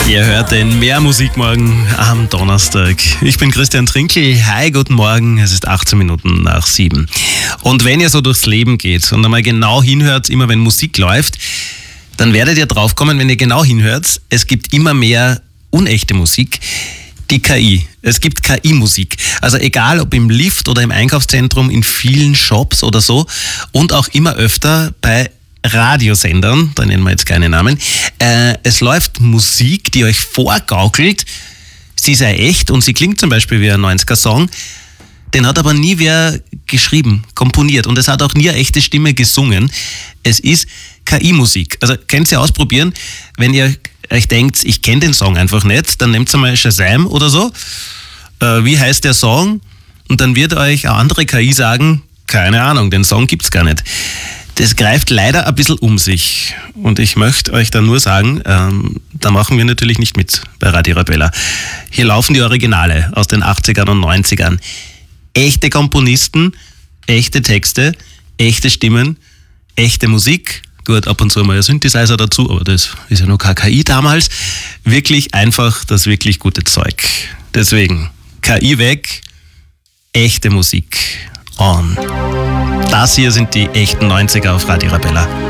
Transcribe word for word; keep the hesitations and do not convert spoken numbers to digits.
Ihr hört den Mehr Musik morgen am Donnerstag. Ich bin Christian Trinkl. Hi, guten Morgen. Es ist achtzehn Minuten nach sieben. Und wenn ihr so durchs Leben geht und einmal genau hinhört, immer wenn Musik läuft, dann werdet ihr draufkommen, wenn ihr genau hinhört, es gibt immer mehr unechte Musik. Die K I. Es gibt K I-Musik. Also egal, ob im Lift oder im Einkaufszentrum, in vielen Shops oder so und auch immer öfter bei Radiosendern, da nennen wir jetzt keine Namen, äh, es läuft Musik, die euch vorgaukelt, sie sei echt und sie klingt zum Beispiel wie ein neunziger-Song, den hat aber nie wer geschrieben, komponiert und es hat auch nie eine echte Stimme gesungen. Es ist K I-Musik. Also könnt ihr ausprobieren, wenn ihr euch denkt, ich kenne den Song einfach nicht, dann nehmt ihr mal Shazam oder so. Äh, wie heißt der Song? Und dann wird euch eine andere K I sagen, keine Ahnung, den Song gibt's gar nicht. Das greift leider ein bisschen um sich. Und ich möchte euch da nur sagen, ähm, da machen wir natürlich nicht mit bei Radio Arabella. Hier laufen die Originale aus den achtzigern und neunzigern. Echte Komponisten, echte Texte, echte Stimmen, echte Musik. Gut, ab und zu mal ein Synthesizer dazu, aber das ist ja noch kein K I damals. Wirklich einfach das wirklich gute Zeug. Deswegen, K I weg, echte Musik on. Das hier sind die echten neunziger auf Radio Arabella.